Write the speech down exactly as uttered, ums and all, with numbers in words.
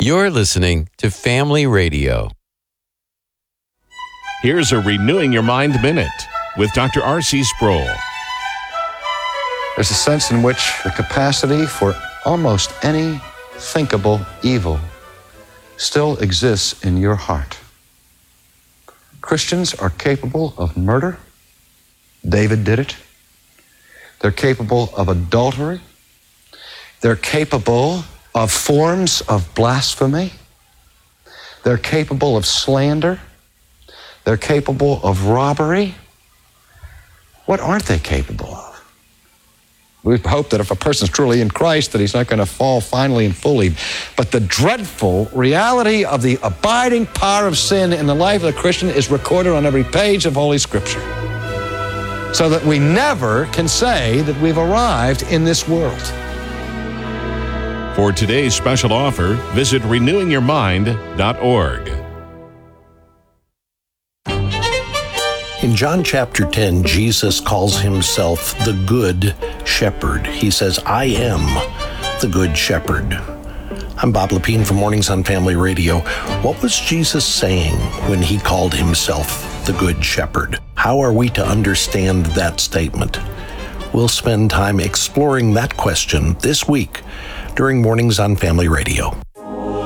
You're listening to Family Radio. Here's a Renewing Your Mind Minute with Doctor R C Sproul. There's a sense in which the capacity for almost any thinkable evil still exists in your heart. Christians are capable of murder. David did it. They're capable of adultery. They're capable of forms of blasphemy. They're capable of slander. They're capable of robbery. What aren't they capable of? We hope that if a person's truly in Christ, that he's not going to fall finally and fully. But the dreadful reality of the abiding power of sin in the life of the Christian is recorded on every page of Holy Scripture. So that we never can say that we've arrived in this world. For today's special offer, visit renewing your mind dot org. In John chapter ten, Jesus calls himself the Good Shepherd. He says, I am the Good Shepherd. I'm Bob Lepine from Mornings on Family Radio. What was Jesus saying when he called himself the Good Shepherd? How are we to understand that statement? We'll spend time exploring that question this week during Mornings on Family Radio.